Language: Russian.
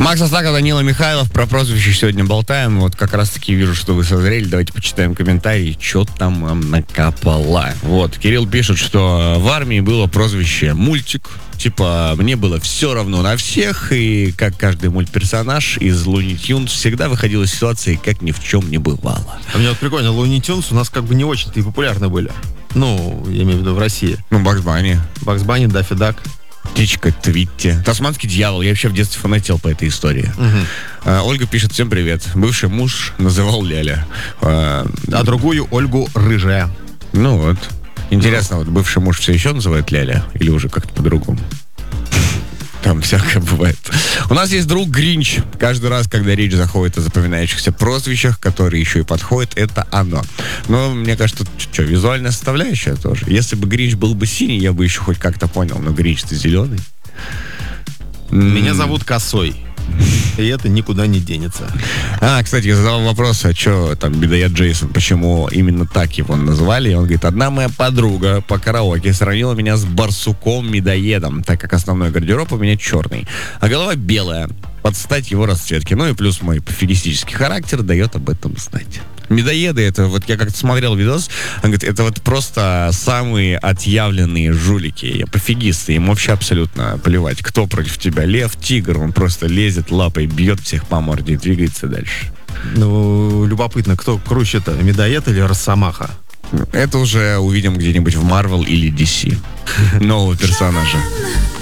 Макс Астаков, Данила Михайлов. Про прозвище сегодня болтаем. Вот как раз-таки вижу, что вы созрели. Давайте почитаем комментарии. Что там вам накапало? Вот, Кирилл пишет, что в армии было прозвище «Мультик». Типа, мне было все равно на всех. И как каждый мультперсонаж из Луни Тюнс всегда выходил из ситуации, как ни в чем не бывало. А мне вот прикольно, Луни Тюнс у нас как бы не очень-то и популярны были. Ну, я имею в виду в России. Ну, Бакс Банни. Бакс Банни, Даффи Дак. Птичка Твитти. Тасманский дьявол. Я вообще в детстве фанател по этой истории. Ольга пишет: всем привет. Бывший муж называл Ляля. А другую Ольгу Рыжая. Ну вот. Интересно, вот бывший муж все еще называет Ляля? Или уже как-то по-другому? Там всякое бывает. У нас есть друг Гринч. Каждый раз, когда речь заходит о запоминающихся прозвищах, которые еще и подходят, это оно. Но мне кажется, тут что, визуальная составляющая тоже. Если бы Гринч был бы синий, я бы еще хоть как-то понял. Но Гринч-то зеленый. Меня зовут Косой. И это никуда не денется. Кстати, я задал вопрос, а что там Бедоед Джейсон, почему именно так его назвали? И он говорит: одна моя подруга по караоке сравнила меня с барсуком-медоедом, так как основной гардероб у меня черный, а голова белая, под стать его расцветке. Ну и плюс мой пофигистический характер дает об этом знать. Медоеды, это вот я как-то смотрел видос, он говорит, это вот просто самые отъявленные жулики, пофигисты, им вообще абсолютно плевать, кто против тебя, лев, тигр, он просто лезет лапой, бьет всех по морде и двигается дальше. Ну, любопытно, кто круче-то, Медоед или Росомаха? Это уже увидим где-нибудь в Marvel или DC. Нового персонажа.